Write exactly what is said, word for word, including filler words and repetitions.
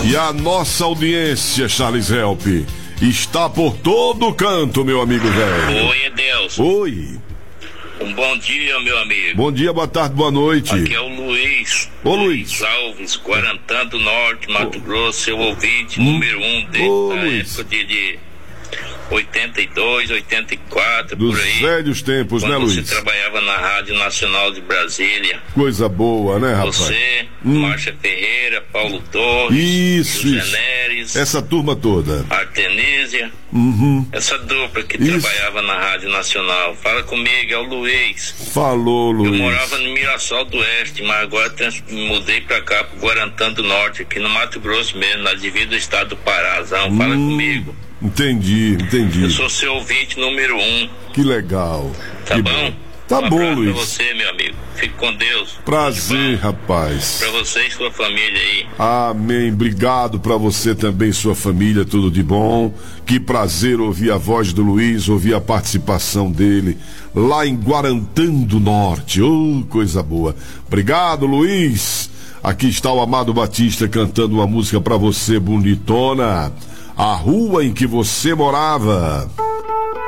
E a nossa audiência, Charles Help, está por todo canto, meu amigo velho. Oi, Edelson. Oi. Um bom dia, meu amigo. Bom dia, boa tarde, boa noite. Aqui é o Luiz. Ô, Luiz. Alves, Guarantã do Norte, Mato Ô. Grosso, seu ouvinte, Hum. número um desde Ô, a Luiz. época de, de oitenta e dois, oitenta e quatro, Dos por aí. velhos tempos, Quando né, você Luiz? trabalhava na Rádio Nacional de Brasília. Coisa boa, né, rapaz? Você, Hum. Márcia Ferreira, Paulo Torres, Isso, José isso. Neres, Essa turma toda. Artenísia, Uhum. essa dupla que Isso. trabalhava na Rádio Nacional. Fala comigo, é o Luiz. Falou, Eu Luiz. morava no Mirassol do Oeste, mas agora trans- mudei pra cá, pro Guarantã do Norte, aqui no Mato Grosso mesmo, na divisa do estado do Parazão. Fala Hum. comigo. Entendi, entendi. Eu sou seu ouvinte número um, Que legal. tá Que bom? Tá um bom, abraço Luiz. pra você, meu amigo. Fique com Deus. Prazer, Tudo bom rapaz. Pra você e sua família aí. Amém. Obrigado pra você também, sua família, tudo de bom. Que prazer ouvir a voz do Luiz, ouvir a participação dele lá em Guarantã do Norte. Oh, coisa boa. Obrigado, Luiz. Aqui está o Amado Batista cantando uma música pra você, bonitona. A rua em que você morava.